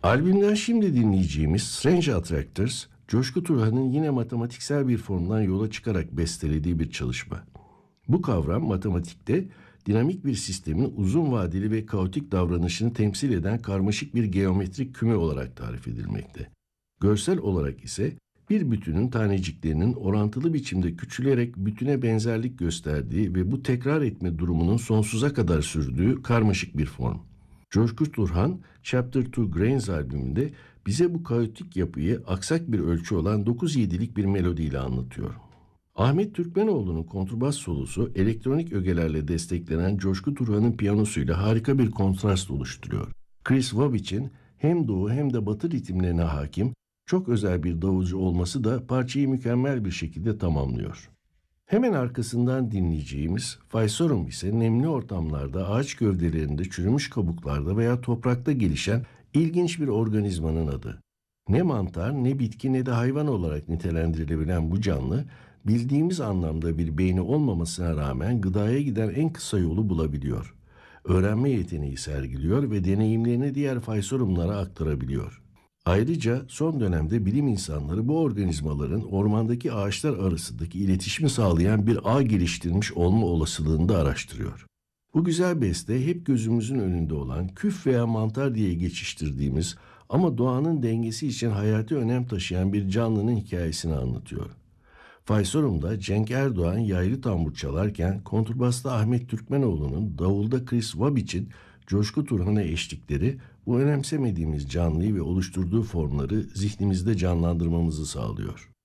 Albümden şimdi dinleyeceğimiz Strange Attractors, Coşkun Turhan'ın yine matematiksel bir formdan yola çıkarak bestelediği bir çalışma. Bu kavram matematikte dinamik bir sistemin uzun vadeli ve kaotik davranışını temsil eden karmaşık bir geometrik küme olarak tarif edilmekte. Görsel olarak ise bir bütünün taneciklerinin orantılı biçimde küçülerek bütüne benzerlik gösterdiği ve bu tekrar etme durumunun sonsuza kadar sürdüğü karmaşık bir form. Coşkun Turhan, Chapter 2 Grains albümünde bize bu kaotik yapıyı aksak bir ölçü olan 9/7'lik bir melodiyle anlatıyor. Ahmet Türkmenoğlu'nun kontrbas solosu elektronik ögelerle desteklenen Coşkun Turhan'ın piyanosuyla harika bir kontrast oluşturuyor. Chris Wabbich'in hem doğu hem de batı ritimlerine hakim, çok özel bir davulcu olması da parçayı mükemmel bir şekilde tamamlıyor. Hemen arkasından dinleyeceğimiz Phaesorum ise nemli ortamlarda ağaç gövdelerinde çürümüş kabuklarda veya toprakta gelişen ilginç bir organizmanın adı. Ne mantar, ne bitki ne de hayvan olarak nitelendirilebilen bu canlı, bildiğimiz anlamda bir beyni olmamasına rağmen gıdaya giden en kısa yolu bulabiliyor. Öğrenme yeteneği sergiliyor ve deneyimlerini diğer faysorumlara aktarabiliyor. Ayrıca son dönemde bilim insanları bu organizmaların ormandaki ağaçlar arasındaki iletişimi sağlayan bir ağ geliştirmiş olma olasılığını da araştırıyor. Bu güzel beste hep gözümüzün önünde olan küf veya mantar diye geçiştirdiğimiz ama doğanın dengesi için hayati önem taşıyan bir canlının hikayesini anlatıyor. Faysorum'da Cenk Erdoğan yaylı tambur çalarken kontrbasta Ahmet Türkmenoğlu'nun, davulda Chris Wabbich'in Coşkun Turhan'a eşlikleri bu önemsemediğimiz canlıyı ve oluşturduğu formları zihnimizde canlandırmamızı sağlıyor.